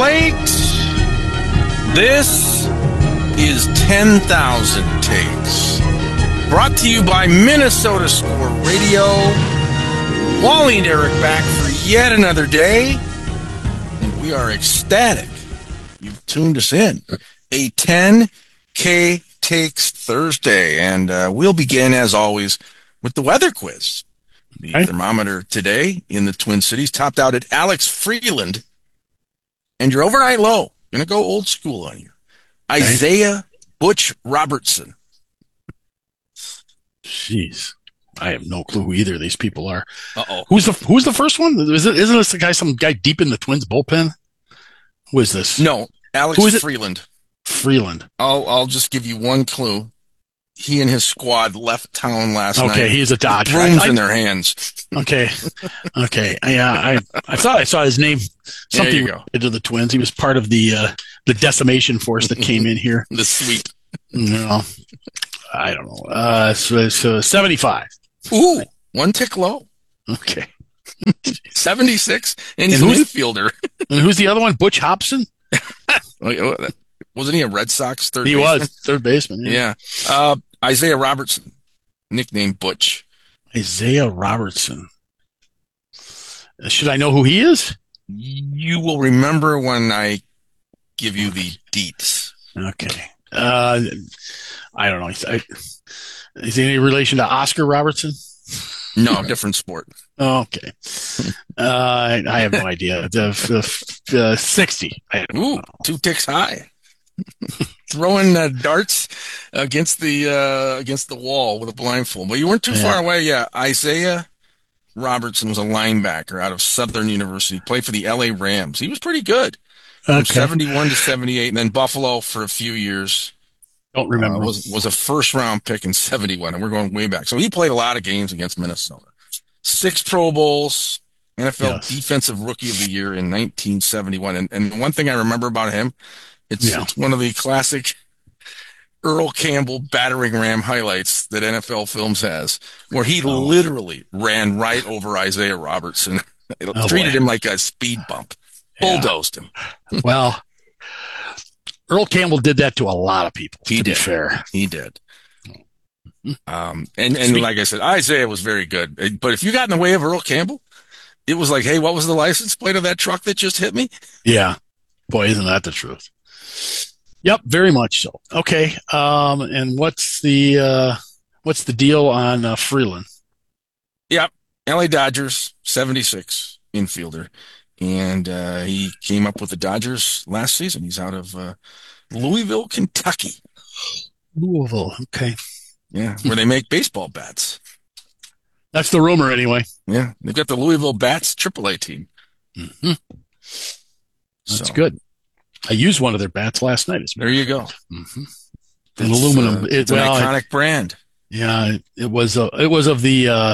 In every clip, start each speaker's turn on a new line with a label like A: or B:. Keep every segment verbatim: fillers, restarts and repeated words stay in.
A: right. This is ten thousand Takes. Brought to you by Minnesota Score Radio. Wally and Eric back for yet another day. And we are ecstatic you've tuned us in. A ten K Takes Thursday. And uh, we'll begin, as always, with the weather quiz. The okay. thermometer today in the Twin Cities topped out at Alex Freeland. And your overnight low, going to go old school on you. Okay. Isaiah Butch Robertson.
B: Jeez. I have no clue who either of these people are.
A: Uh-oh.
B: Who's the Who's the first one? Is it, isn't this the guy, some guy deep in the Twins bullpen? Who is this?
A: No, Alex
B: who is
A: Freeland.
B: Freeland.
A: I'll I'll just give you one clue. He and his squad left town last
B: okay,
A: night.
B: Okay, he's a Dodger.
A: Brooms
B: I, I,
A: in their hands.
B: Okay, okay. Yeah, I I thought I saw his name. Something related to the Twins. He was part of the uh, the decimation force that came in here.
A: The sweep.
B: No, I don't know. Uh, so, so seventy-five.
A: Ooh, one tick low.
B: Okay.
A: seventy-six, and he's and an infielder.
B: And who's the other one? Butch Hobson?
A: Wasn't he a Red Sox third
B: he
A: baseman?
B: He was, third baseman. Yeah.
A: yeah. Uh, Isaiah Robertson, nicknamed Butch.
B: Isaiah Robertson. Should I know who he is?
A: You will remember when I give you the deets.
B: Okay. Uh, I don't know. I, is he any relation to Oscar Robertson?
A: No, different sport.
B: Okay. Uh, I have no idea. The, the, uh, sixty. I don't
A: Ooh,
B: know.
A: Two ticks high. Throwing uh, darts against the uh, against the wall with a blindfold. Well, you weren't too yeah. far away. Yeah, Isaiah Robertson was a linebacker out of Southern University. Played for the L A Rams. He was pretty good. From okay. seventy-one to seventy-eight, and then Buffalo for a few years.
B: Don't remember.
A: Uh, was was a first round pick in seventy-one, and we're going way back. So he played a lot of games against Minnesota. Six Pro Bowls, N F L yes. Defensive Rookie of the Year in nineteen seventy-one. And and one thing I remember about him, it's, yeah. it's one of the classic Earl Campbell battering ram highlights that N F L Films has, where he oh. literally ran right over Isaiah Robertson. It oh, treated boy. him like a speed bump. Yeah. Bulldozed him.
B: Well, Earl Campbell did that to a lot of people.
A: He
B: to
A: did.
B: Be fair.
A: He did. Um, and, and like I said, Isaiah was very good. But if you got in the way of Earl Campbell, it was like, hey, what was the license plate of that truck that just hit me?
B: Yeah. Boy, isn't that the truth? Yep, very much so. Okay. Um, and what's the uh, what's the deal on uh, Freeland?
A: Yep. L A Dodgers, seventy-six infielder. And uh, he came up with the Dodgers last season. He's out of uh, Louisville, Kentucky.
B: Louisville, okay.
A: Yeah, where they make baseball bats.
B: That's the rumor, anyway.
A: Yeah, they've got the Louisville Bats triple A team.
B: Mm-hmm. That's so. good. I used one of their bats last night.
A: There you go.
B: Mm-hmm. An aluminum.
A: Uh, it's it, an well, iconic it, brand.
B: Yeah, it, it was. Uh, it was of the uh,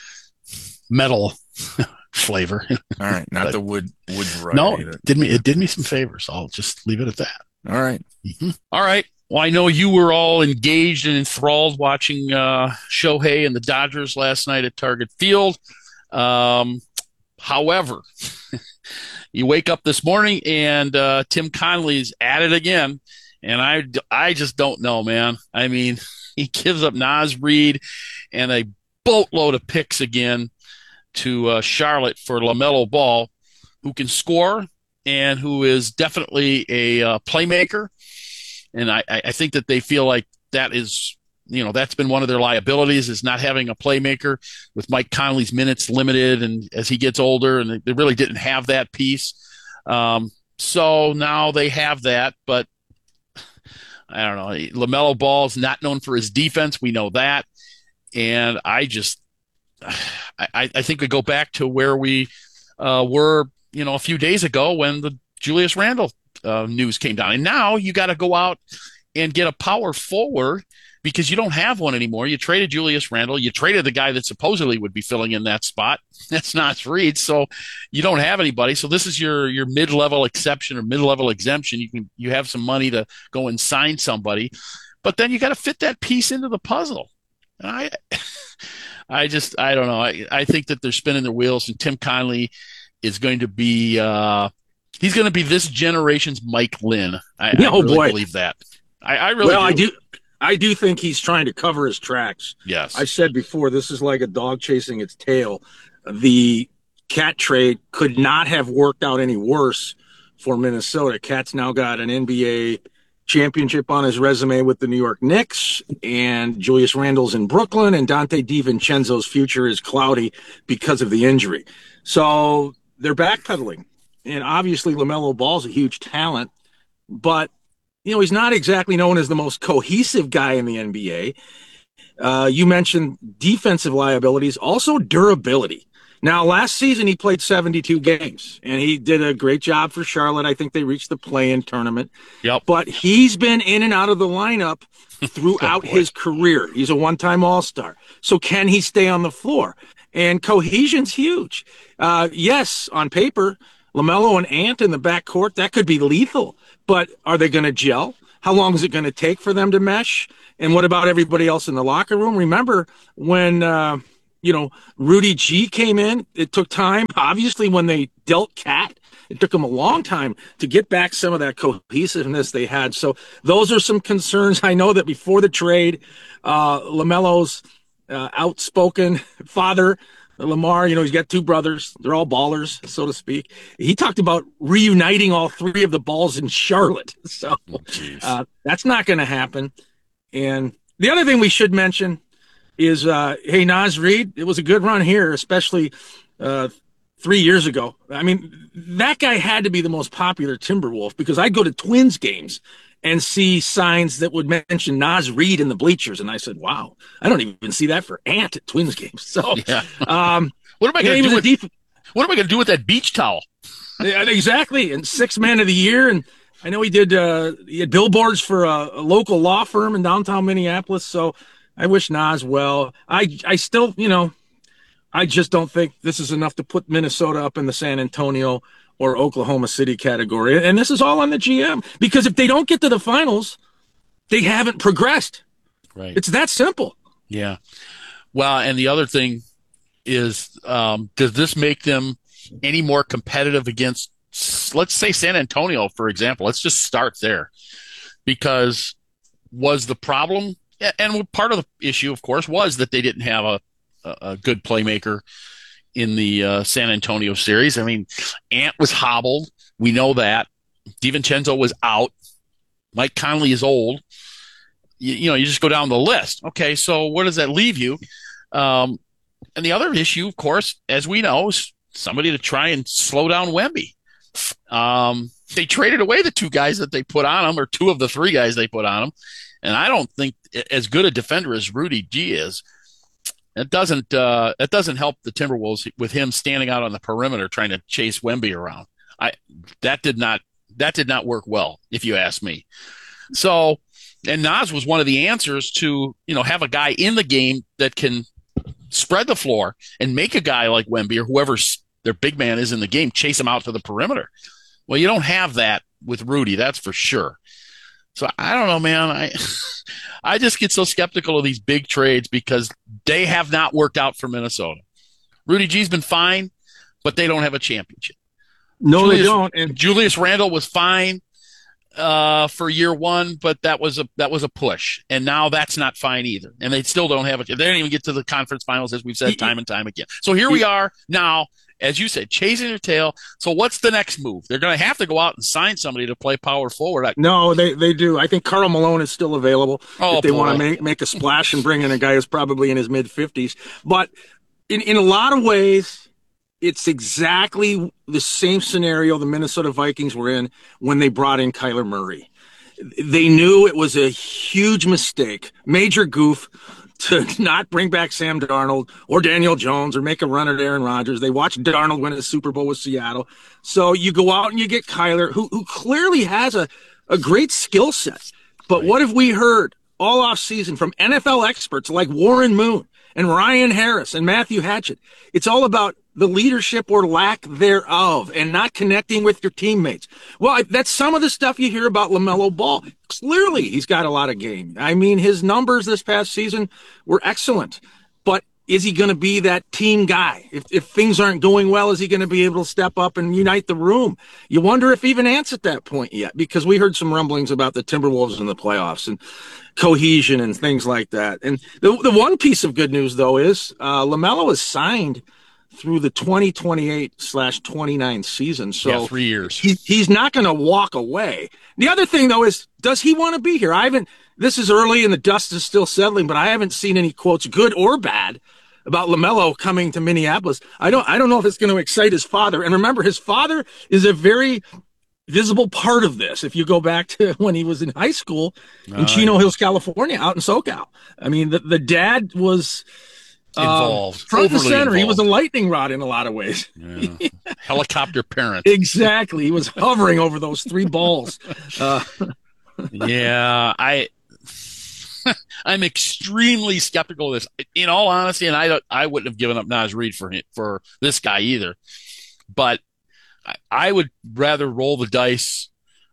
B: metal flavor.
A: All right, not
B: but,
A: the wood wood variety.
B: No, it did me. It did me some favors. I'll just leave it at that.
A: All right.
B: Mm-hmm. All right. Well, I know you were all engaged and enthralled watching uh, Shohei and the Dodgers last night at Target Field. Um, however, you wake up this morning and uh, Tim Connolly's at it again, and I, I just don't know, man. I mean, he gives up Naz Reid and a boatload of picks again to uh, Charlotte for LaMelo Ball, who can score and who is definitely a uh, playmaker. And I, I think that they feel like that is, you know, that's been one of their liabilities, is not having a playmaker, with Mike Conley's minutes limited and as he gets older, and they really didn't have that piece. Um, so now they have that, but I don't know. LaMelo Ball is not known for his defense. We know that. And I just, I, I think we go back to where we uh, were, you know, a few days ago when the Julius Randle uh, news came down. And now you got to go out and get a power forward because you don't have one anymore. You traded Julius Randle. You traded the guy that supposedly would be filling in that spot. That's Naz Reid. So you don't have anybody. So this is your, your mid-level exception or mid-level exemption. You can, you have some money to go and sign somebody, but then you got to fit that piece into the puzzle. And I, I just, I don't know. I, I think that they're spinning their wheels, and Tim Connolly is going to be, uh, He's going to be this generation's Mike Lynn. I, I
C: Oh
B: really
C: boy.
B: believe that. I, I really
C: Well,
B: do.
C: I do. I do think he's trying to cover his tracks.
B: Yes.
C: I've said before, this is like a dog chasing its tail. The Cat trade could not have worked out any worse for Minnesota. Cat's now got an N B A championship on his resume with the New York Knicks, and Julius Randle's in Brooklyn, and Dante DiVincenzo's future is cloudy because of the injury. So they're backpedaling. And obviously LaMelo Ball's a huge talent, but you know, he's not exactly known as the most cohesive guy in the N B A. Uh, you mentioned defensive liabilities, also durability. Now, last season, he played seventy-two games, and he did a great job for Charlotte. I think they reached the play-in tournament.
B: Yep.
C: But he's been in and out of the lineup throughout
B: oh,
C: his career. He's a one-time All-Star. So can he stay on the floor? And cohesion's huge. Uh, yes, on paper, LaMelo and Ant in the backcourt, that could be lethal. But are they going to gel? How long is it going to take for them to mesh? And what about everybody else in the locker room? Remember when, uh, you know, Rudy G came in, it took time. Obviously, when they dealt Cat, it took them a long time to get back some of that cohesiveness they had. So those are some concerns. I know that before the trade, uh, LaMelo's uh, outspoken father, Lamar, you know, he's got two brothers. They're all ballers, so to speak. He talked about reuniting all three of the balls in Charlotte. So uh, that's not going to happen. And the other thing we should mention is, uh, hey, Naz Reid, it was a good run here, especially uh, three years ago. I mean, that guy had to be the most popular Timberwolf because I'd go to Twins games and see signs that would mention Naz Reid in the bleachers. And I said, wow, I don't even see that for Ant at Twins games. So,
B: yeah.
C: um,
B: what am I going to do with
C: deep...
B: what am I going to do with that beach towel?
C: Yeah, exactly. And six man of the year. And I know he did, uh, he had billboards for a, a local law firm in downtown Minneapolis. So I wish Naz well. I, I still, you know, I just don't think this is enough to put Minnesota up in the San Antonio or Oklahoma City category. And this is all on the G M because if they don't get to the finals, they haven't progressed.
B: Right.
C: It's that simple.
B: Yeah. Well, and the other thing is, um, does this make them any more competitive against, let's say, San Antonio, for example? Let's just start there. Because was the problem, and part of the issue, of course, was that they didn't have a, a good playmaker in the uh, San Antonio series. I mean, Ant was hobbled. We know that. DiVincenzo was out. Mike Conley is old. You, you know, you just go down the list. Okay, so where does that leave you? Um, and the other issue, of course, as we know, is somebody to try and slow down Wemby. Um, they traded away the two guys that they put on him, or two of the three guys they put on him. And I don't think as good a defender as Rudy G is, It doesn't uh, it doesn't help the Timberwolves with him standing out on the perimeter trying to chase Wemby around. I that did not that did not work well, if you ask me. So, and Naz was one of the answers to, you know, have a guy in the game that can spread the floor and make a guy like Wemby or whoever their big man is in the game chase him out to the perimeter. Well, you don't have that with Rudy, that's for sure. So I don't know, man. I I just get so skeptical of these big trades because they have not worked out for Minnesota. Rudy G's been fine, but they don't have a championship.
C: No,
B: Julius,
C: they don't. And
B: Julius Randle was fine uh, for year one, but that was a that was a push, and now that's not fine either. And they still don't have it. They didn't even get to the conference finals, as we've said time and time again. So here we are now. As you said, chasing their tail. So what's the next move? They're going to have to go out and sign somebody to play power forward. I-
C: no, they, they do. I think Karl Malone is still available
B: oh,
C: if they
B: boy.
C: want to make, make a splash and bring in a guy who's probably in his mid-fifties. But in, in a lot of ways, it's exactly the same scenario the Minnesota Vikings were in when they brought in Kyler Murray. They knew it was a huge mistake, major goof, to not bring back Sam Darnold or Daniel Jones or make a run at Aaron Rodgers. They watched Darnold win a Super Bowl with Seattle. So you go out and you get Kyler, who who clearly has a, a great skill set. But right. What have we heard all off season from N F L experts like Warren Moon and Ryan Harris and Matthew Hatchett? It's all about the leadership or lack thereof and not connecting with your teammates. Well, that's some of the stuff you hear about LaMelo Ball. Clearly, he's got a lot of game. I mean, his numbers this past season were excellent. But is he going to be that team guy? If, if things aren't going well, is he going to be able to step up and unite the room? You wonder if even Ant's at that point yet, because we heard some rumblings about the Timberwolves in the playoffs and cohesion and things like that. And the, the one piece of good news, though, is uh, LaMelo is signed through the twenty twenty-eight slash twenty-nine season. So
B: yeah, three years.
C: He, he's not going to walk away. The other thing, though, is does he want to be here? I haven't, this is early and the dust is still settling, but I haven't seen any quotes, good or bad, about LaMelo coming to Minneapolis. I don't, I don't know if it's going to excite his father. And remember, his father is a very visible part of this. If you go back to when he was in high school in uh, Chino Hills, California, out in SoCal. I mean, the, the dad was
B: involved,
C: um, front and center.
B: Involved.
C: He was a lightning rod in a lot of ways.
B: Yeah. Helicopter parent.
C: Exactly. He was hovering over those three balls. Uh,
B: yeah, I. I'm extremely skeptical of this. In all honesty, and I don't, I wouldn't have given up Naz Reid for him, for this guy either. But I, I would rather roll the dice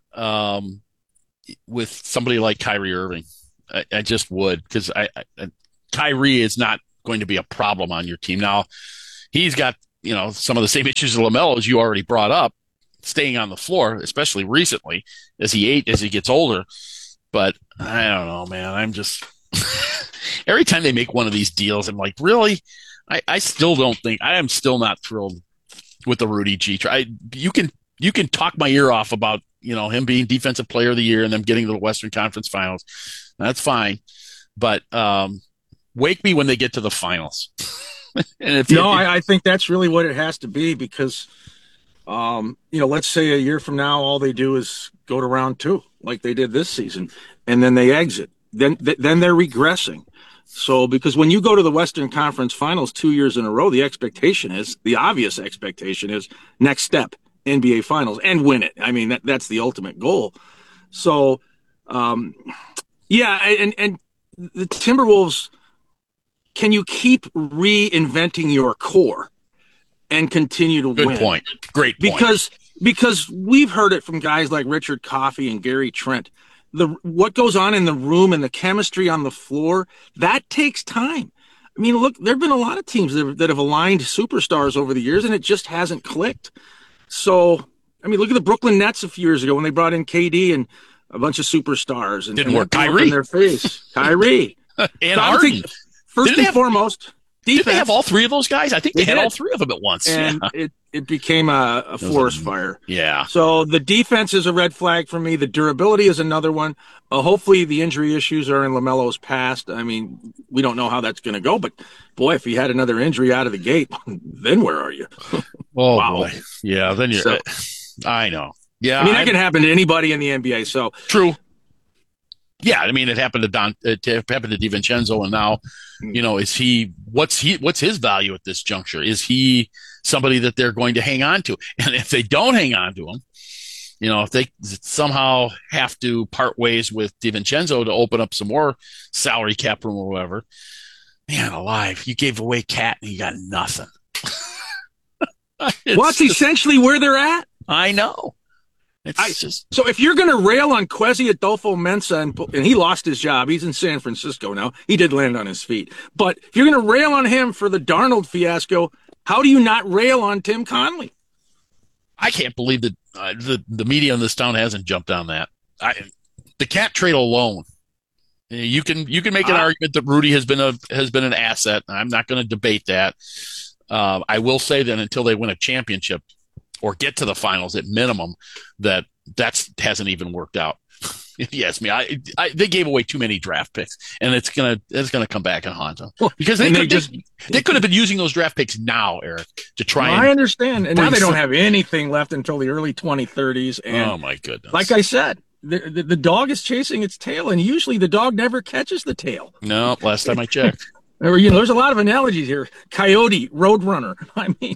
B: um, with somebody like Kyrie Irving. I, I just would, because I, I Kyrie is not going to be a problem on your team. Now, he's got, you know, some of the same issues as LaMelo, as you already brought up, staying on the floor, especially recently as he ate as he gets older. But I don't know, man. I'm just every time they make one of these deals, I'm like, really? I, I still don't think I am still not thrilled with the Rudy G. I, you can you can talk my ear off about, you know, him being Defensive Player of the Year and them getting to the Western Conference Finals. That's fine, but um, wake me when they get to the finals.
C: And if no, if, I, I think that's really what it has to be, because um, you know, let's say a year from now, all they do is go to round two, like they did this season, and then they exit. Then, th- then they're regressing. So, because when you go to the Western Conference Finals two years in a row, the expectation is, the obvious expectation is, next step, N B A Finals, and win it. I mean, that that's the ultimate goal. So, um, yeah, and and the Timberwolves, can you keep reinventing your core and continue to
B: Good
C: win?
B: Good point. Great point.
C: Because because we've heard it from guys like Richard Coffey and Gary Trent. The what goes on in the room and the chemistry on the floor, that takes time. I mean, look, there have been a lot of teams that have, that have aligned superstars over the years, and it just hasn't clicked. So, I mean, look at the Brooklyn Nets a few years ago when they brought in K D and a bunch of superstars. And,
B: Didn't
C: and
B: work. Kyrie.
C: In their face. Kyrie.
B: and
C: so
B: Harden.
C: First
B: Didn't
C: and
B: have,
C: foremost, defense.
B: Did they have all three of those guys? I think they, they had
C: did.
B: all three of them at once.
C: And
B: yeah.
C: it, it became a, a forest a, fire.
B: Yeah.
C: So the defense is a red flag for me. The durability is another one. Uh, hopefully the injury issues are in LaMelo's past. I mean, we don't know how that's going to go, but boy, if he had another injury out of the gate, then where are you?
B: Oh,
C: wow.
B: Boy. Yeah, then you're, so, I know. Yeah.
C: I mean, that I'm, can happen to anybody in the N B A. So
B: true. Yeah, I mean, it happened to Don, it happened to DiVincenzo, and now, you know, is he? What's he? What's his value at this juncture? Is he somebody that they're going to hang on to? And if they don't hang on to him, you know, if they somehow have to part ways with DiVincenzo to open up some more salary cap room or whatever, man, alive, you gave away Cat and you got nothing.
C: Well, that's essentially where they're at.
B: I know. It's
C: I,
B: just
C: so if you're going to rail on Kwesi Adolfo-Mensah, and, and he lost his job, he's in San Francisco now. He did land on his feet. But if you're going to rail on him for the Darnold fiasco, how do you not rail on Tim Connelly?
B: I can't believe that uh, the the media in this town hasn't jumped on that. I, the Cat trade alone, you can you can make an uh, argument that Rudy has been a has been an asset. I'm not going to debate that. Uh, I will say that until they win a championship or get to the finals at minimum, that that's hasn't even worked out. If you ask me, I, I they gave away too many draft picks, and it's gonna it's gonna come back and haunt them because they, could, they just they, they could have been using those draft picks now, Eric, to try. Well, and
C: I understand, and now they don't have anything left until the early twenty thirties. And
B: oh my goodness!
C: Like I said, the, the the dog is chasing its tail, and usually the dog never catches the tail.
B: No, last time I checked.
C: You know, there's a lot of analogies here. Coyote, Roadrunner. I mean,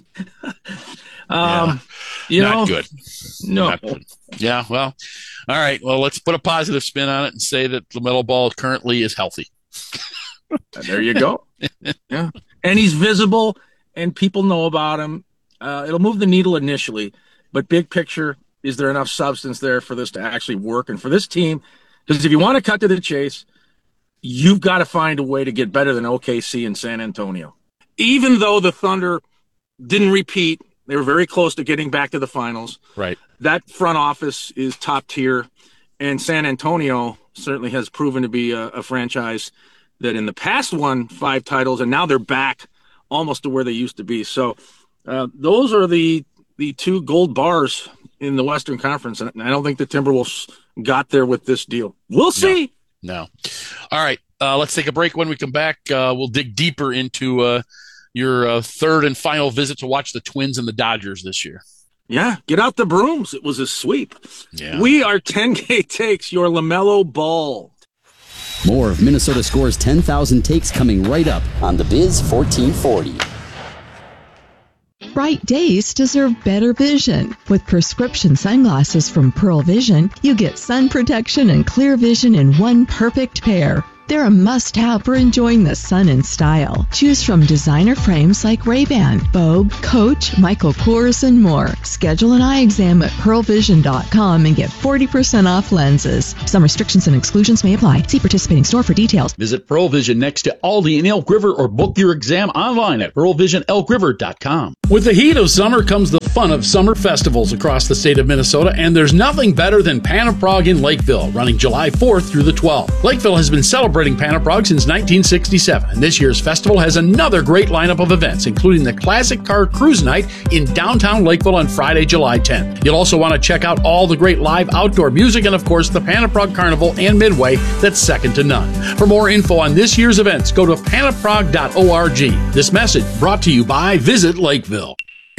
C: um,
B: yeah.
C: you
B: Not
C: know,
B: good.
C: No.
B: Not good. Yeah. Well, all right. Well, let's put a positive spin on it and say that LaMelo Ball currently is healthy.
C: There you go. Yeah, and he's visible, and people know about him. Uh, it'll move the needle initially, but big picture, is there enough substance there for this to actually work? And for this team, because if you want to cut to the chase, you've got to find a way to get better than O K C and San Antonio. even though the Thunder didn't repeat, they were very close to getting back to the finals.
B: Right.
C: That front office is top tier, and San Antonio certainly has proven to be a, a franchise that in the past won five titles, and now they're back almost to where they used to be. So uh, those are the the two gold bars in the Western Conference, and I don't think the Timberwolves got there with this deal. We'll see.
B: No. no. All right, uh, let's take a break. When we come back, uh, we'll dig deeper into uh, your uh, third and final visit to watch the Twins and the Dodgers this year.
C: Yeah, get out the brooms. It was a sweep.
B: Yeah.
C: We are ten K Takes, your LaMelo Ball.
D: More of Minnesota Score's ten thousand Takes coming right up on the Biz fourteen forty.
E: Bright days deserve better vision. With prescription sunglasses from Pearl Vision, you get sun protection and clear vision in one perfect pair. They're a must-have for enjoying the sun in style. Choose from designer frames like Ray-Ban, Vogue, Coach, Michael Kors, and more. Schedule an eye exam at pearl vision dot com and get forty percent off lenses. Some restrictions and exclusions may apply. See participating store for details.
F: Visit Pearl Vision next to Aldi in Elk River or book your exam online at pearl vision elk river dot com.
G: With the heat of summer comes the fun of summer festivals across the state of Minnesota, and there's nothing better than Panaprog in Lakeville, running July fourth through the twelfth. Lakeville has been celebrating Panaprog since nineteen sixty-seven, and this year's festival has another great lineup of events, including the Classic Car Cruise Night in downtown Lakeville on Friday, July tenth. You'll also want to check out all the great live outdoor music and, of course, the Panaprog Carnival and Midway that's second to none. For more info on this year's events, go to panaprog dot org. This message brought to you by Visit Lakeville.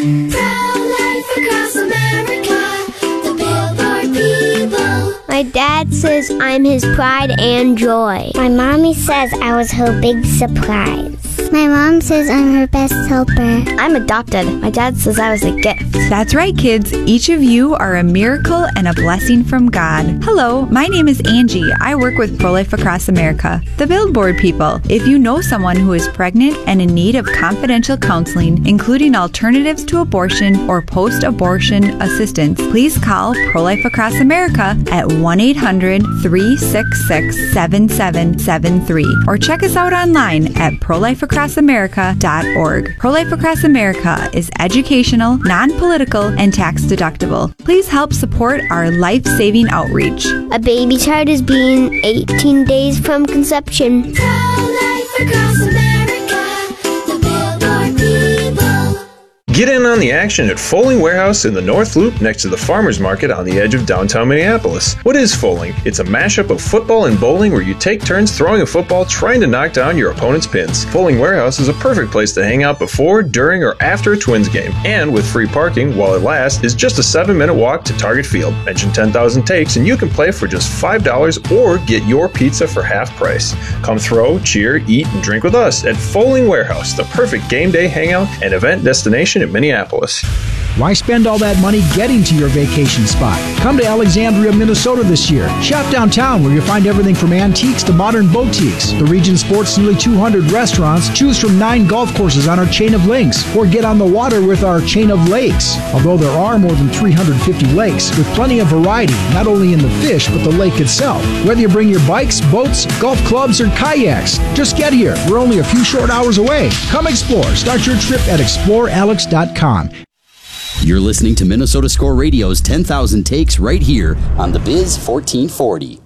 H: My dad says I'm his pride and joy.
I: My mommy says I was her big surprise.
J: My mom says I'm her best helper.
K: I'm adopted. My dad says I was a gift.
L: That's right, kids. Each of you are a miracle and a blessing from God. Hello, my name is Angie. I work with Pro-Life Across America, the Billboard people. If you know someone who is pregnant and in need of confidential counseling, including alternatives to abortion or post-abortion assistance, please call Pro-Life Across America at one eight hundred, three six six, seven seven seven three or check us out online at pro life across america dot org. Pro-Life Across America is educational, non-political, and tax-deductible. Please help support our life-saving outreach.
H: A baby child is being eighteen days from conception. Pro-Life Across America, the Billboard people.
M: Get in on the action at Foaling Warehouse in the North Loop next to the Farmers Market on the edge of downtown Minneapolis. What is Foaling? It's a mashup of football and bowling where you take turns throwing a football trying to knock down your opponent's pins. Foaling Warehouse is a perfect place to hang out before, during, or after a Twins game. And with free parking while it lasts, is just a seven minute walk to Target Field. Mention ten thousand takes and you can play for just five dollars or get your pizza for half price. Come throw, cheer, eat, and drink with us at Foaling Warehouse, the perfect game day hangout and event destination in Minneapolis.
N: Why spend all that money getting to your vacation spot? Come to Alexandria, Minnesota this year. Shop downtown where you'll find everything from antiques to modern boutiques. The region sports nearly two hundred restaurants. Choose from nine golf courses on our chain of links or get on the water with our chain of lakes. Although there are more than three hundred fifty lakes with plenty of variety, not only in the fish but the lake itself. Whether you bring your bikes, boats, golf clubs, or kayaks, just get here. We're only a few short hours away. Come explore. Start your trip at explore alex dot com.
D: You're listening to Minnesota Score Radio's ten thousand Takes right here on the Biz fourteen forty.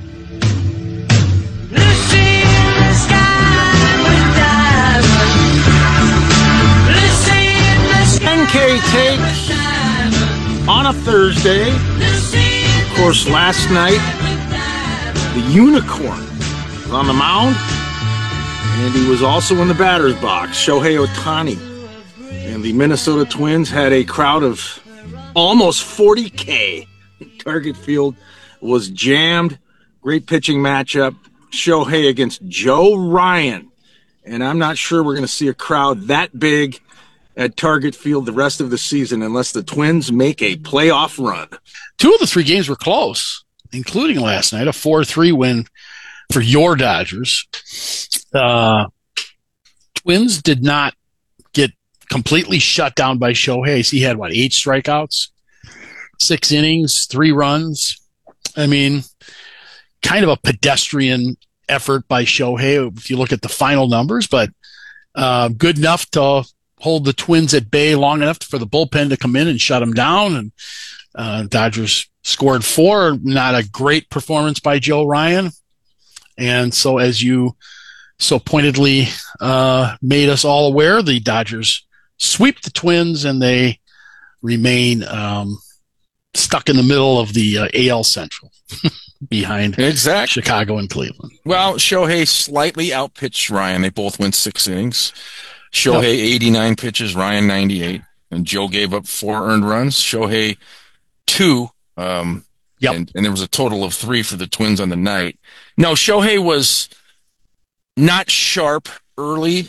C: ten K Takes on a Thursday. Of course, last night, the Unicorn was on the mound, and he was also in the batter's box, Shohei Ohtani. And the Minnesota Twins had a crowd of almost forty K. Target Field was jammed. Great pitching matchup. Shohei against Joe Ryan. And I'm not sure we're going to see a crowd that big at Target Field the rest of the season unless the Twins make a playoff run.
B: Two of the three games were close, including last night, a four three win for your Dodgers. Uh, Twins did not get completely shut down by Shohei. He had, what, eight strikeouts, six innings, three runs. I mean, kind of a pedestrian effort by Shohei if you look at the final numbers, but
G: uh, good enough to hold the Twins at bay long enough for the bullpen to come in and shut them down. And uh, Dodgers scored four. Not a great performance by Joe Ryan. And so, as you so pointedly uh, made us all aware, the Dodgers sweep the Twins, and they remain um, stuck in the middle of the uh, A L Central behind
A: exactly.
G: Chicago and Cleveland.
A: Well, Shohei slightly outpitched Ryan. They both went six innings. Shohei eighty-nine pitches, Ryan ninety-eight. And Joe gave up four earned runs. Shohei two. Um,
G: yep.
A: and, and there was a total of three for the Twins on the night. No, Shohei was not sharp early.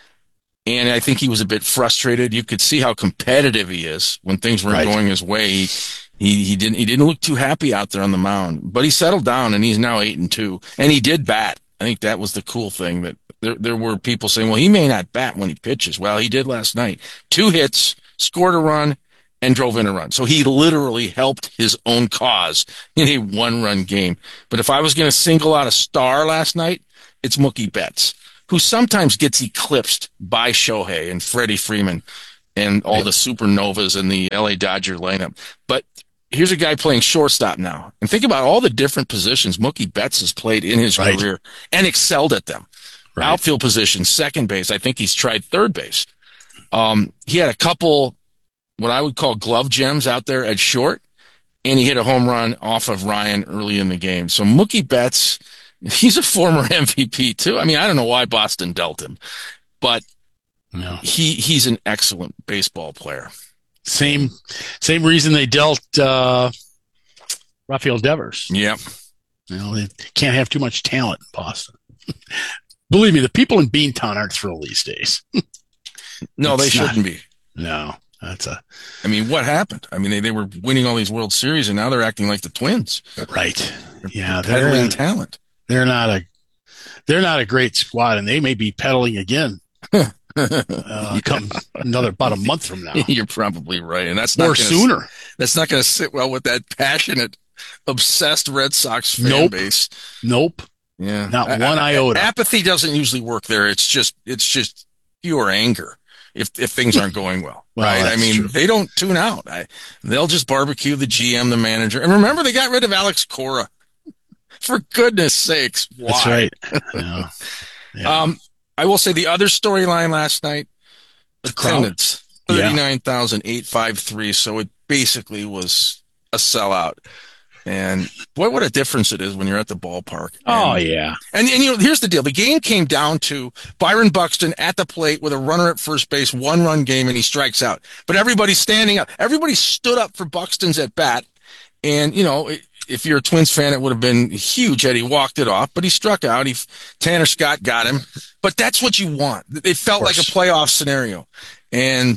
A: And I think he was a bit frustrated. You could see how competitive he is when things weren't
G: Right.
A: going his way. He, he he didn't he didn't look too happy out there on the mound, but he settled down and he's now eight and two. And he did bat. I think that was the cool thing, that there there were people saying, well, he may not bat when he pitches. Well, he did last night. Two hits, scored a run, and drove in a run. So he literally helped his own cause in a one-run game. But if I was going to single out a star last night, it's Mookie Betts, who sometimes gets eclipsed by Shohei and Freddie Freeman and all the supernovas in the L A Dodger lineup. But here's a guy playing shortstop now. And think about all the different positions Mookie Betts has played in his
G: Right.
A: career and excelled at them.
G: Right.
A: Outfield position, second base. I think he's tried third base. Um, he had a couple, what I would call glove gems out there at short, and he hit a home run off of Ryan early in the game. So Mookie Betts, he's a former M V P too. I mean, I don't know why Boston dealt him, but
G: No.
A: he he's an excellent baseball player.
G: Same same reason they dealt uh, Rafael Devers.
A: Yep.
G: You know, they can't have too much talent in Boston. Believe me, the people in Beantown aren't thrilled these days.
A: No, they
G: It's not-
A: shouldn't be.
G: No, that's a
A: I mean, what happened? I mean, they, they were winning all these World Series, and now they're acting like the Twins.
G: right. Yeah,
A: They're peddling
G: they're
A: talent.
G: they're not a they're not a great squad, and they may be peddling again. uh, come another about a month from now,
A: You're probably right, and that's not
G: or
A: gonna,
G: sooner.
A: That's not going to sit well with that passionate, obsessed Red Sox fan
G: Nope.
A: base.
G: Nope,
A: Yeah,
G: not
A: A-
G: one
A: a-
G: iota.
A: Apathy doesn't usually work there. It's just it's just pure anger if if things aren't going well,
G: Well,
A: right? I
G: that's
A: mean,
G: true.
A: they don't tune out. I, they'll just barbecue the G M, the manager, and remember they got rid of Alex Cora. For goodness sakes, why?
G: That's right. Yeah. Yeah.
A: Um, I will say the other storyline last night,
G: crowd.
A: attendance,
G: Yeah.
A: thirty-nine thousand eight hundred fifty-three, so it basically was a sellout. And boy, what a difference it is when you're at the ballpark.
G: Oh
A: And-
G: yeah,
A: And, and, you know, here's the deal. The game came down to Byron Buxton at the plate with a runner at first base, one run game, and he strikes out. But everybody's standing up. Everybody stood up for Buxton's at bat. And, you know, if you're a Twins fan, it would have been huge had he walked it off, but he struck out. He, Tanner Scott got him. But that's what you want. It felt like a playoff scenario. And,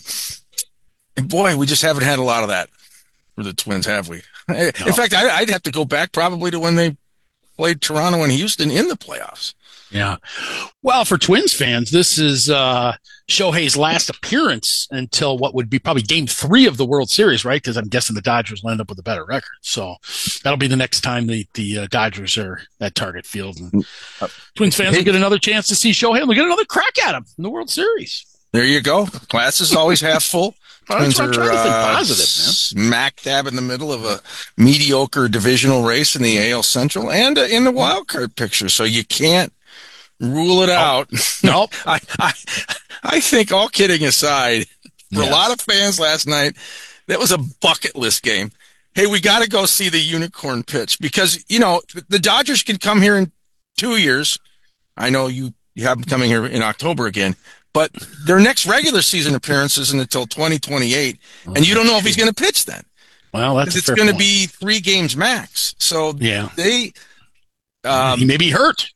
A: and boy, we just haven't had a lot of that for the Twins, have we? In fact, I, I'd have to go back probably to when they played Toronto and Houston in the playoffs.
G: yeah. Well, for Twins fans, this is uh, Shohei's last appearance until what would be probably Game Three of the World Series, right? Because I'm guessing the Dodgers will end up with a better record. So that'll be the next time the the uh, Dodgers are at Target Field. And Twins fans will get another chance to see Shohei. and We'll get another crack at him in the World Series.
A: There you go. Glass is always half full.
G: Well, that's
A: Twins
G: what I'm
A: are
G: trying to think
A: uh,
G: positive, man.
A: smack dab in the middle of a mediocre divisional race in the A L Central and uh, in the wild card picture. So you can't rule it out.
G: Nope.
A: I, I, I think, all kidding aside, for
G: Yes.
A: a lot of fans last night, that was a bucket list game. Hey, we got to go see the unicorn pitch because, you know, the Dodgers can come here in two years. I know you, you have them coming here in October again. But their next regular season appearance isn't until twenty twenty-eight, and you don't know if he's going to pitch then.
G: Well, that's a
A: It's
G: fair
A: going to
G: point.
A: be three games max. So
G: Yeah.
A: they, um,
G: he may be hurt.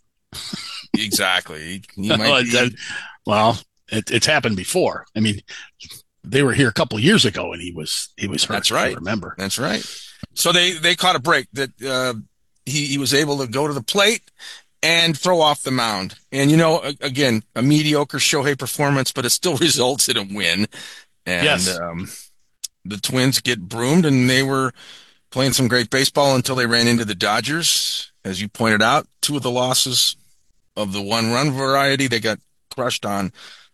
A: exactly. He
G: Well,
A: might
G: it-
A: be,
G: it- well, it, it's happened before. I mean, they were here a couple of years ago, and he was he was hurt.
A: That's
G: if I
A: right.
G: remember.
A: That's right. So they, they caught a break that uh, he, he was able to go to the plate and throw off the mound. And, you know, a- again, a mediocre Shohei performance, but it still results in a win. And
G: Yes.
A: um, the Twins get broomed, and they were playing some great baseball until they ran into the Dodgers. As you pointed out, two of the losses of the one-run variety, they got crushed on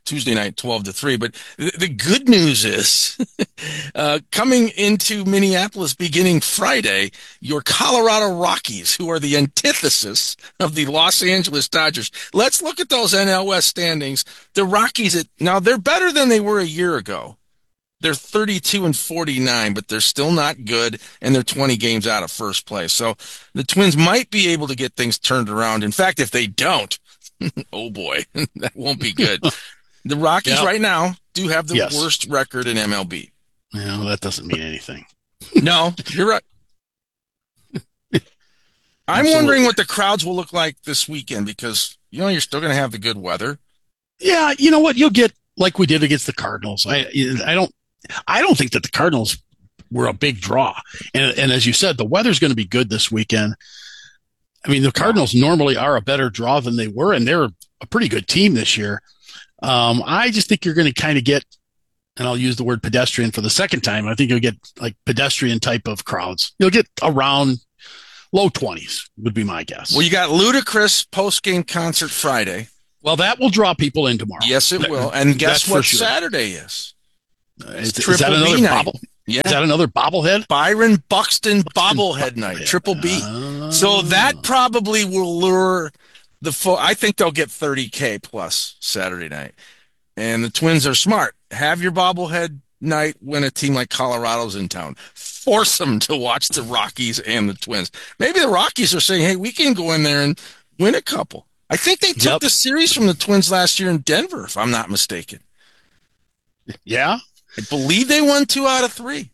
A: Tuesday night, twelve to three. But the, the good news is uh, coming into Minneapolis beginning Friday, your Colorado Rockies, who are the antithesis of the Los Angeles Dodgers. Let's look at those N L West standings. The Rockies, at, now they're better than they were a year ago. They're thirty-two and forty-nine, but they're still not good, and they're twenty games out of first place. So the Twins might be able to get things turned around. In fact, if they don't, oh boy, that won't be good. The Rockies yep. right now do have the yes. worst record in M L B.
B: Well, that doesn't mean anything.
A: No, you're right. I'm Absolutely. wondering what the crowds will look like this weekend because, you know, you're still going to have the good weather.
B: Yeah, you know what? You'll get like we did against the Cardinals. I I don't I don't think that the Cardinals were a big draw. And and as you said, the weather's going to be good this weekend. I mean, the Cardinals normally are a better draw than they were, and they're a pretty good team this year. Um, I just think you're going to kind of get, and I'll use the word pedestrian for the second time. I think you'll get like pedestrian type of crowds. You'll get around low twenties would be my guess.
A: Well, you got Ludacris post-game concert Friday.
B: Well, that will draw people in tomorrow.
A: Yes, it will. And guess
B: That's
A: what
B: sure.
A: Saturday is?
B: Uh, is, is that another bobble? Yeah. Is that another bobblehead?
A: Byron Buxton bobblehead night, yeah. Triple B. Uh, so that probably will lure the full. I think they'll get thirty K plus Saturday night. And the Twins are smart. Have your bobblehead night when a team like Colorado's in town. Force them to watch the Rockies and the Twins. Maybe the Rockies are saying, hey, we can go in there and win a couple. I think they took yep. the series from the Twins last year in Denver, if I'm not mistaken.
B: Yeah.
A: I believe they won two out of three.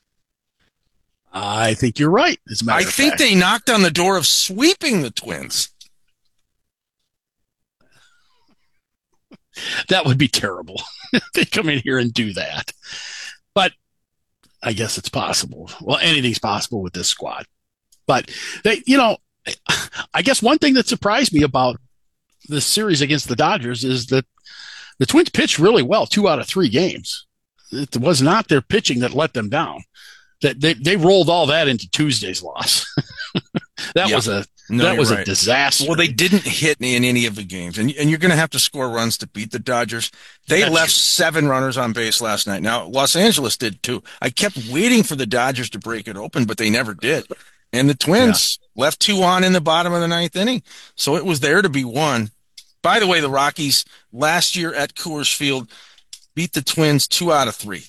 B: I think you're right. As a matter
A: I
B: of
A: think
B: fact.
A: they knocked on the door of sweeping the Twins.
B: That would be terrible. They come in here and do that. But I guess it's possible. Well, anything's possible with this squad. But they, you know, I guess one thing that surprised me about this series against the Dodgers is that the Twins pitched really well two out of three games. It was not their pitching that let them down. That they, they rolled all that into Tuesday's loss. that yeah. was a no, that was right. a disaster.
A: Well, they didn't hit in any of the games, and and you're going to have to score runs to beat the Dodgers. They That's left true. seven runners on base last night. Now Los Angeles did too. I kept waiting for the Dodgers to break it open, but they never did. And the Twins yeah. left two on in the bottom of the ninth inning, so it was there to be won. By the way, the Rockies last year at Coors Field beat the Twins two out of three.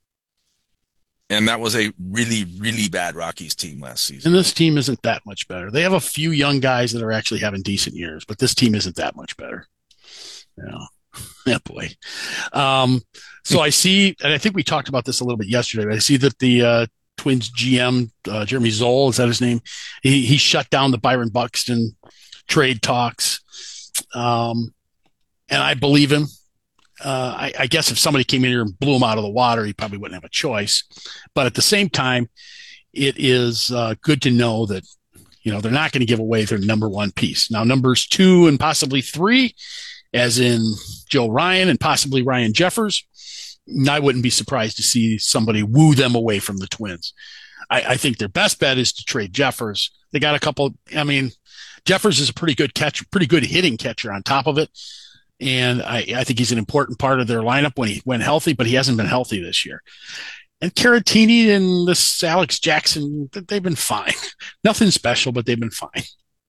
A: And that was a really, really bad Rockies team last season.
B: And this team isn't that much better. They have a few young guys that are actually having decent years, but this team isn't that much better. Yeah. Yeah, boy. Um, so I see, and I think we talked about this a little bit yesterday, but I see that the uh, Twins G M, uh, Jeremy Zoll, is that his name? He, he shut down the Byron Buxton trade talks. Um, and I believe him. Uh, I, I guess if somebody came in here and blew him out of the water, he probably wouldn't have a choice. But at the same time, it is uh, good to know that, you know, they're not going to give away their number one piece. Now, numbers two and possibly three, as in Joe Ryan and possibly Ryan Jeffers, I wouldn't be surprised to see somebody woo them away from the Twins. I, I think their best bet is to trade Jeffers. They got a couple. I mean, Jeffers is a pretty good catcher, pretty good hitting catcher on top of it. And I, I think he's an important part of their lineup when he went healthy, but he hasn't been healthy this year. And Caratini and this Alex Jackson, they've been fine. Nothing special, but they've been fine.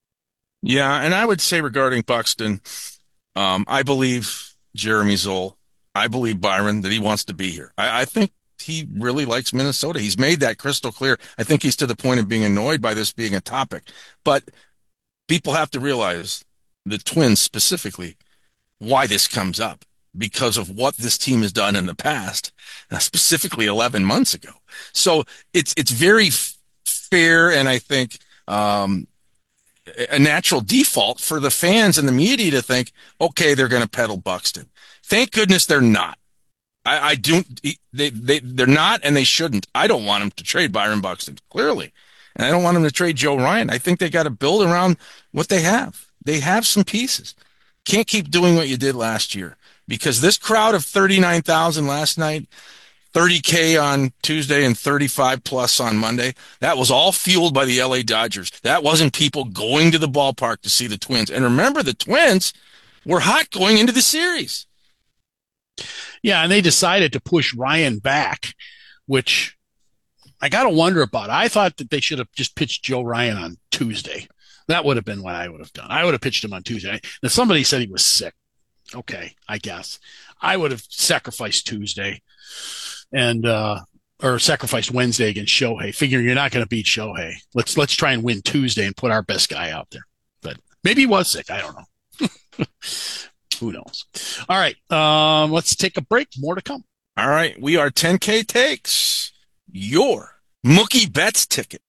A: Yeah, and I would say regarding Buxton, um, I believe Jeremy Zoll, I believe Byron, that he wants to be here. I, I think he really likes Minnesota. He's made that crystal clear. I think he's to the point of being annoyed by this being a topic. But people have to realize, the Twins specifically, why this comes up, because of what this team has done in the past, specifically eleven months ago. So it's it's very f- fair, and I think um, a natural default for the fans and the media to think, okay, they're going to peddle Buxton. Thank goodness they're not. I, I don't. They they they're not, and they shouldn't. I don't want them to trade Byron Buxton, clearly, and I don't want them to trade Joe Ryan. I think they got to build around what they have. They have some pieces. Can't keep doing what you did last year, because this crowd of thirty-nine thousand last night, thirty K on Tuesday and thirty-five plus on Monday, that was all fueled by the L A Dodgers. That wasn't people going to the ballpark to see the Twins. And remember, the Twins were hot going into the series.
B: Yeah, and they decided to push Ryan back, which I got to wonder about. I thought that they should have just pitched Joe Ryan on Tuesday. That would have been what I would have done. I would have pitched him on Tuesday. Now, somebody said he was sick. Okay, I guess. I would have sacrificed Tuesday and uh, or sacrificed Wednesday against Shohei, figuring you're not going to beat Shohei. Let's let's try and win Tuesday and put our best guy out there. But maybe he was sick. I don't know. Who knows? All right, um, let's take a break. More to come.
A: All right, we are ten K Takes, your Mookie Betts ticket.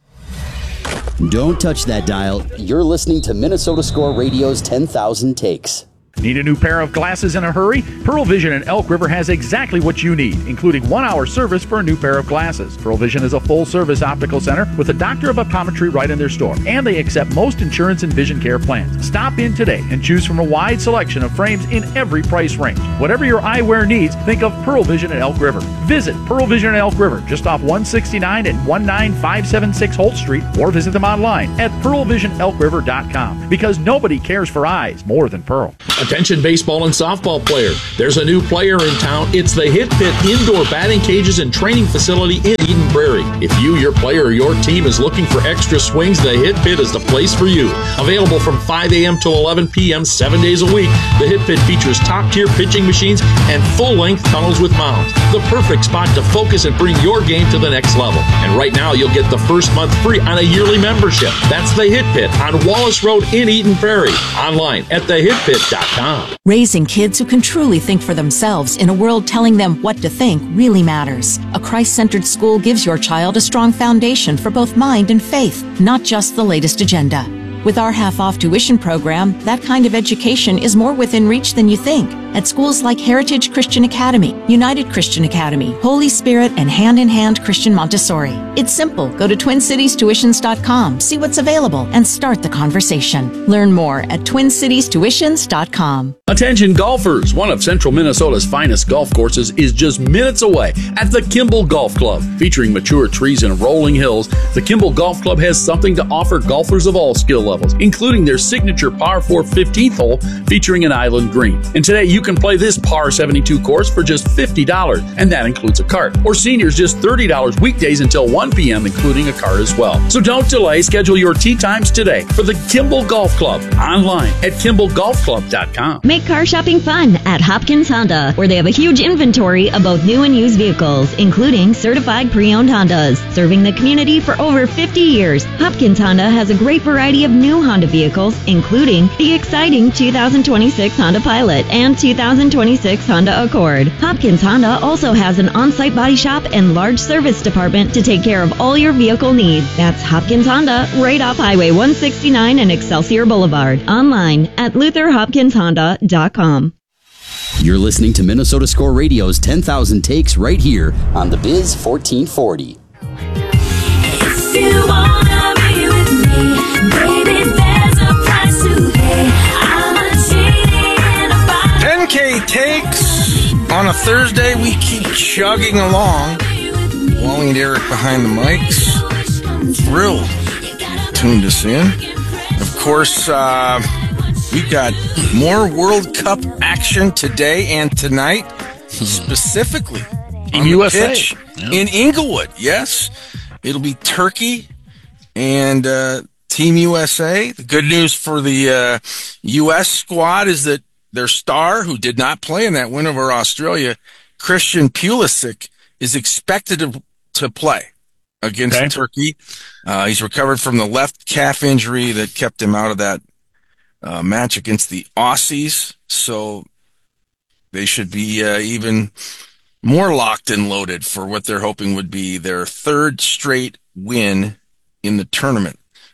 D: Don't touch that dial. You're listening to Minnesota Score Radio's ten thousand Takes.
O: Need a new pair of glasses in a hurry? Pearl Vision in Elk River has exactly what you need, including one-hour service for a new pair of glasses. Pearl Vision is a full-service optical center with a doctor of optometry right in their store, and they accept most insurance and vision care plans. Stop in today and choose from a wide selection of frames in every price range. Whatever your eyewear needs, think of Pearl Vision in Elk River. Visit Pearl Vision in Elk River, just off one sixty-nine and one nine five seven six Holt Street, or visit them online at pearl vision elk river dot com, because nobody cares for eyes more than Pearl.
G: Attention baseball and softball players. There's a new player in town. It's the Hit Pit Indoor Batting Cages and Training Facility in Eden Prairie. If you, your player, or your team is looking for extra swings, the Hit Pit is the place for you. Available from five a.m. to eleven p.m. seven days a week, the Hit Pit features top-tier pitching machines and full-length tunnels with mounds. The perfect spot to focus and bring your game to the next level. And right now, you'll get the first month free on a yearly membership. That's the Hit Pit on Wallace Road in Eden Prairie. Online at the hit pit dot com.
P: Raising kids who can truly think for themselves in a world telling them what to think really matters. A Christ-centered school gives your child a strong foundation for both mind and faith, not just the latest agenda. With our half-off tuition program, that kind of education is more within reach than you think. At schools like Heritage Christian Academy, United Christian Academy, Holy Spirit, and Hand in Hand Christian Montessori. It's simple. Go to twin cities tuitions dot com, see what's available, and start the conversation. Learn more at twin cities tuitions dot com.
G: Attention golfers! One of Central Minnesota's finest golf courses is just minutes away at the Kimball Golf Club. Featuring mature trees and rolling hills, the Kimball Golf Club has something to offer golfers of all skill levels, including their signature par four fifteenth hole featuring an island green. And today you can play this par seventy-two course for just fifty dollars, and that includes a cart. Or seniors just thirty dollars weekdays until one p.m., including a cart as well. So don't delay. Schedule your tee times today for the Kimball Golf Club online at kimball golf club dot com.
Q: Make car shopping fun at Hopkins Honda, where they have a huge inventory of both new and used vehicles, including certified pre-owned Hondas. Serving the community for over fifty years, Hopkins Honda has a great variety of new Honda vehicles, including the exciting two thousand twenty-six Honda Pilot and two thousand twenty-six Honda Accord. Hopkins Honda also has an on-site body shop and large service department to take care of all your vehicle needs. That's Hopkins Honda, right off Highway one sixty-nine and Excelsior Boulevard. Online at luther hopkins honda dot com.
D: You're listening to Minnesota Score Radio's ten thousand Takes right here on the Biz fourteen forty.
R: If you wanna be with me, baby, there's a price to pay. I'm a genie in a bottle.
A: ten K Takes on a Thursday. We keep chugging along. Wally and Eric behind the mics. Thrilled tuned us in. Of course, uh, we've got more World Cup action today and tonight, specifically
B: in
A: on
B: U S A.
A: the pitch
B: Yeah.
A: in Inglewood. Yes, it'll be Turkey and uh, Team U S A. The good news for the uh, U S squad is that their star, who did not play in that win over Australia, Christian Pulisic, is expected to, to play against
B: Okay.
A: Turkey. Uh, he's recovered from the left calf injury that kept him out of that uh, match against the Aussies. So they should be uh, even more locked and loaded for what they're hoping would be their third straight win in the tournament.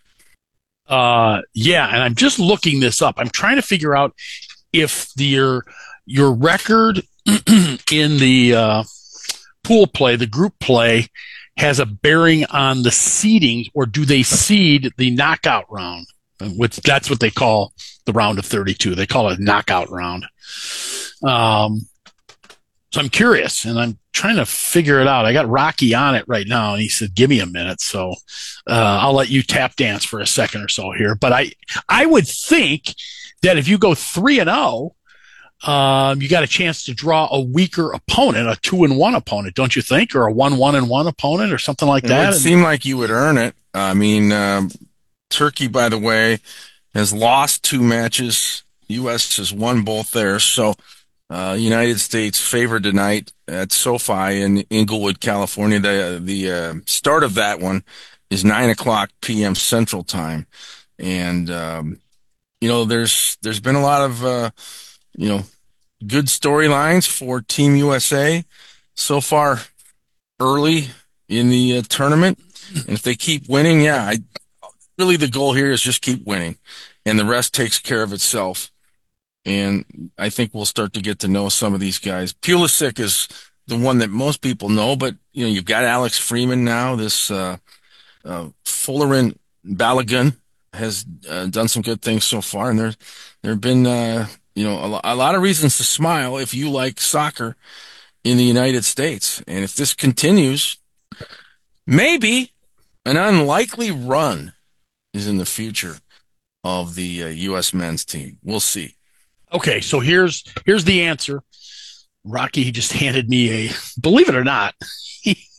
B: Uh, yeah, and I'm just looking this up. I'm trying to figure out if the, your your record in the uh, pool play, the group play, has a bearing on the seeding, or do they seed the knockout round? Which that's what they call the round of thirty-two. They call it a knockout round. Um, so I'm curious, and I'm trying to figure it out. I got Rocky on it right now, and he said, "Give me a minute." So uh, I'll let you tap dance for a second or so here. But I I would think that if you go three and zero, um, you got a chance to draw a weaker opponent, a two and one opponent, don't you think, or a one one and one opponent, or something like
A: it
B: that?
A: It would seem like you would earn it. I mean, um, Turkey, by the way, has lost two matches. U S has won both there. So, uh, United States favored tonight at SoFi in Inglewood, California. The the uh, start of that one is nine o'clock p.m. Central Time, and um, you know, there's there's been a lot of uh, you know, good storylines for Team U S A so far early in the uh, tournament. And if they keep winning, yeah, I, really the goal here is just keep winning, and the rest takes care of itself. And I think we'll start to get to know some of these guys. Pulisic is the one that most people know, but you know, you've got Alex Freeman now. This uh, uh, Folarin Balogun has uh, done some good things so far, and there there have been uh, you know a, lo- a lot of reasons to smile if you like soccer in the United States. And if this continues, maybe an unlikely run is in the future of the uh, U S men's team. We'll see.
B: Okay, so here's here's the answer. Rocky just handed me a, believe it or not, he,